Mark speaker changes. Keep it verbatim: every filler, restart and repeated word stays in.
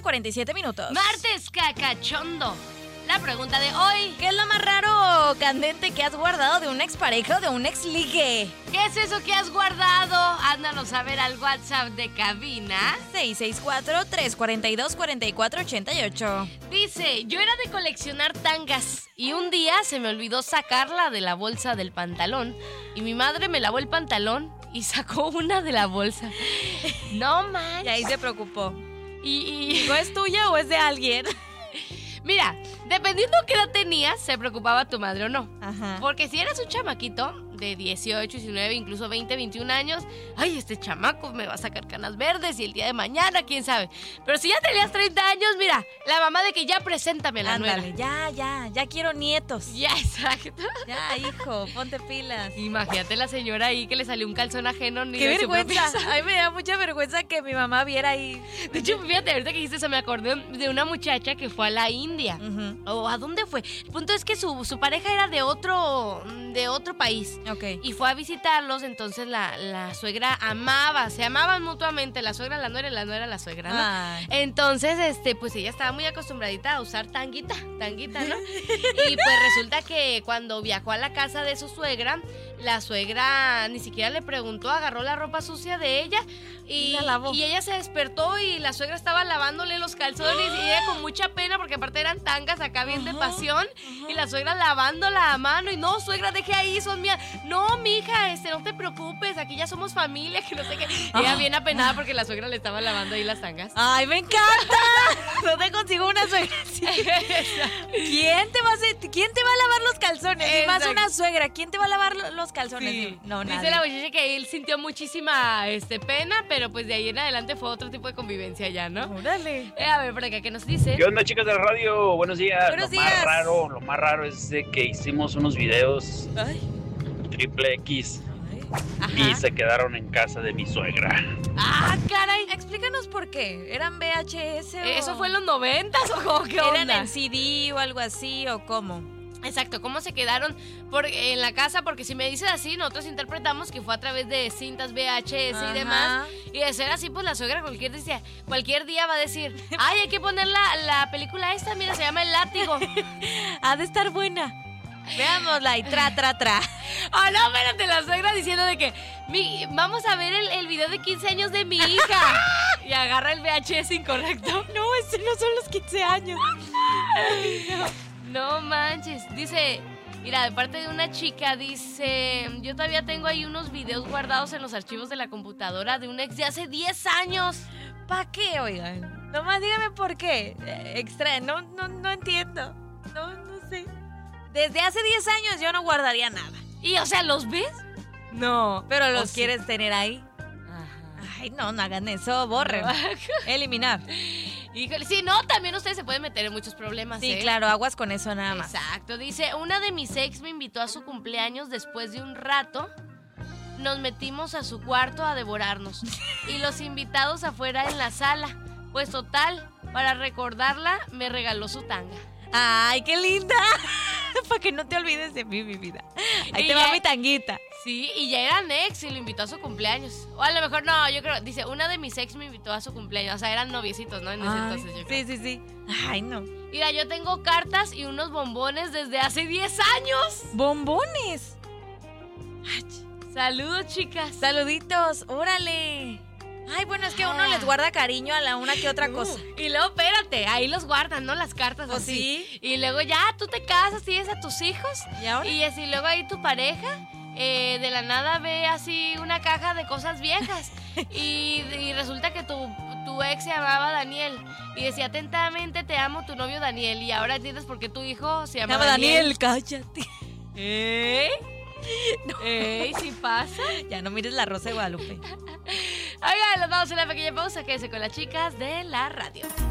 Speaker 1: cuarenta y siete minutos.
Speaker 2: Martes cacachondo. La pregunta de hoy:
Speaker 1: ¿qué es lo más raro o candente que has guardado de un expareja o de un exligue?
Speaker 2: ¿Qué es eso que has guardado? Ándanos a ver al WhatsApp de cabina.
Speaker 1: seis seis cuatro, tres cuatro dos, cuatro cuatro ocho ocho.
Speaker 2: Dice, yo era de coleccionar tangas y un día se me olvidó sacarla de la bolsa del pantalón y mi madre me lavó el pantalón y sacó una de la bolsa. No manches.
Speaker 1: Y ahí se preocupó.
Speaker 2: Y, y...
Speaker 1: ¿No es tuya o es de alguien?
Speaker 2: Mira, dependiendo qué edad tenías, se preocupaba tu madre o no.
Speaker 1: Ajá.
Speaker 2: Porque si eras un chamaquito de dieciocho, diecinueve, incluso veinte, veintiún años, ay, este chamaco me va a sacar canas verdes y el día de mañana, quién sabe. Pero si ya tenías treinta años, mira, la mamá de que ya preséntame a la
Speaker 1: Ándale,
Speaker 2: nuera.
Speaker 1: ya, ya, ya quiero nietos.
Speaker 2: Ya, exacto.
Speaker 1: Ya, hijo, ponte pilas.
Speaker 2: Imagínate la señora ahí que le salió un calzón ajeno. Ni
Speaker 1: ¡Qué
Speaker 2: de su
Speaker 1: vergüenza!
Speaker 2: propia-
Speaker 1: A mí me da mucha vergüenza que mi mamá viera ahí.
Speaker 2: De hecho, fíjate, ahorita que dijiste eso, me acordé de una muchacha que fue a la India.
Speaker 1: Uh-huh.
Speaker 2: ¿O a dónde fue? El punto es que su, su pareja era de otro, de otro país.
Speaker 1: Ok.
Speaker 2: Y fue a visitarlos, entonces la, la suegra amaba, se amaban mutuamente, la suegra, la nuera y la nuera, la suegra, ¿no?
Speaker 1: Ay.
Speaker 2: Entonces, este, pues ella estaba muy acostumbradita a usar tanguita, tanguita, ¿no? Y pues resulta que cuando viajó a la casa de su suegra, la suegra ni siquiera le preguntó, agarró la ropa sucia de ella y,
Speaker 1: La lavó.
Speaker 2: y ella se despertó y la suegra estaba lavándole los calzones y ella con mucha pena porque aparte eran tangas acá bien de
Speaker 1: Ajá,
Speaker 2: pasión y la suegra lavándola a mano y no, suegra, deje ahí, son mías. No, mija, este, no te preocupes, aquí ya somos familia, que no sé qué. Y ella bien apenada porque la suegra le estaba lavando ahí las tangas.
Speaker 1: ¡Ay, me encanta! No te consigo una suegra así. ¿Quién te va a hacer, quién te va a lavar los calzones? Y más
Speaker 2: Exacto.
Speaker 1: una suegra, ¿quién te va a lavar lo- los calzones?
Speaker 2: Sí.
Speaker 1: No,
Speaker 2: Dice
Speaker 1: nadie.
Speaker 2: la muchacha que él sintió muchísima este, pena, pero pues de ahí en adelante fue otro tipo de convivencia ya, ¿no?
Speaker 1: Órale.
Speaker 2: Eh, a ver, por acá, ¿qué nos dice?
Speaker 3: ¿Qué onda, chicas de la radio? Buenos días.
Speaker 1: Buenos
Speaker 3: lo
Speaker 1: días.
Speaker 3: más raro, lo más raro es de que hicimos unos videos
Speaker 1: Ay.
Speaker 3: triple X
Speaker 1: Ajá.
Speaker 3: y se quedaron en casa de mi suegra.
Speaker 2: Ah, caray.
Speaker 1: Explícanos por qué. ¿Eran V H S o...?
Speaker 2: ¿Eso fue en los noventas o cómo, qué onda?
Speaker 1: ¿Eran en C D o algo así o cómo?
Speaker 2: Exacto, ¿cómo se quedaron por, en la casa? Porque si me dices así, nosotros interpretamos que fue a través de cintas V H S
Speaker 1: Ajá.
Speaker 2: y demás. Y de ser así, pues la suegra cualquier día, cualquier día va a decir, ay, hay que poner la, la película esta, mira, se llama El Látigo.
Speaker 1: Ha de estar buena. Veámosla y tra, tra, tra.
Speaker 2: Oh, no, espérate, la suegra diciendo de que mi, vamos a ver el, el video de quince años de mi hija. Y agarra el V H S incorrecto.
Speaker 1: No, ese no son los quince años.
Speaker 2: No manches. Dice, mira, de parte de una chica, dice, yo todavía tengo ahí unos videos guardados en los archivos de la computadora de un ex de hace diez años.
Speaker 1: ¿Para qué, oigan? Nomás dígame por qué. Eh, extra, no, no, no entiendo. No, no sé. Desde hace diez años yo no guardaría nada.
Speaker 2: Y, o sea, ¿los ves?
Speaker 1: No, pero
Speaker 2: ¿O
Speaker 1: los
Speaker 2: sí?
Speaker 1: quieres tener ahí.
Speaker 2: Ajá.
Speaker 1: Ay, no, no hagan eso, borren. Eliminar.
Speaker 2: Híjole, sí, no, también ustedes se pueden meter en muchos problemas,
Speaker 1: Sí,
Speaker 2: ¿eh?
Speaker 1: claro, aguas con eso nada más.
Speaker 2: Exacto, dice, una de mis ex me invitó a su cumpleaños después de un rato. Nos metimos a su cuarto a devorarnos. Y los invitados afuera en la sala. Pues total, para recordarla, me regaló su tanga.
Speaker 1: Ay, qué linda. Para que no te olvides de mí, mi vida. Ahí
Speaker 2: Y
Speaker 1: te
Speaker 2: ya-
Speaker 1: va mi tanguita.
Speaker 2: Sí, y ya eran ex y lo invitó a su cumpleaños. O a lo mejor no, yo creo, dice, una de mis ex me invitó a su cumpleaños. O sea, eran noviecitos, ¿no? En ese
Speaker 1: Ay,
Speaker 2: entonces, yo creo.
Speaker 1: sí, sí, sí. Ay, no.
Speaker 2: Mira, yo tengo cartas y unos bombones desde hace diez años.
Speaker 1: Bombones. Ay,
Speaker 2: Saludos, chicas.
Speaker 1: saluditos, órale. Ay, bueno, es que uno
Speaker 2: Ah.
Speaker 1: les guarda cariño a la una que otra cosa.
Speaker 2: Y luego, espérate, ahí los guardan, ¿no? Las cartas
Speaker 1: Pues
Speaker 2: así.
Speaker 1: sí.
Speaker 2: Y luego ya tú te casas, tienes a tus hijos.
Speaker 1: ¿Y ahora?
Speaker 2: Y así luego ahí tu pareja eh, de la nada ve así una caja de cosas viejas. y, y resulta que tu, tu ex se llamaba Daniel. Y decía atentamente te amo tu novio Daniel. Y ahora entiendes por qué tu hijo se llama
Speaker 1: Llama
Speaker 2: Daniel.
Speaker 1: Daniel, cállate.
Speaker 2: ¿Eh? ¿Eh? ¿Sí pasa?
Speaker 1: Ya no mires la Rosa de Guadalupe.
Speaker 2: Oigan, nos vamos a una pequeña pausa. Quédense con las chicas de la radio.